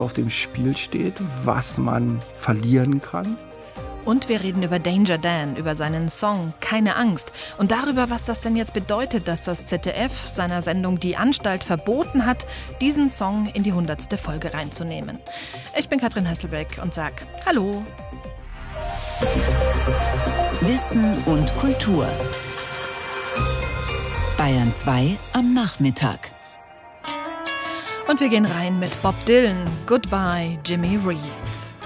auf dem Spiel steht, was man verlieren kann. Und wir reden über Danger Dan, über seinen Song Keine Angst und darüber, was das denn jetzt bedeutet, dass das ZDF seiner Sendung Die Anstalt verboten hat, diesen Song in die 100. Folge reinzunehmen. Ich bin Katrin Hasselbeck und sag Hallo. Wissen und Kultur. Bayern 2 am Nachmittag. Und wir gehen rein mit Bob Dylan, Goodbye Jimmy Reed.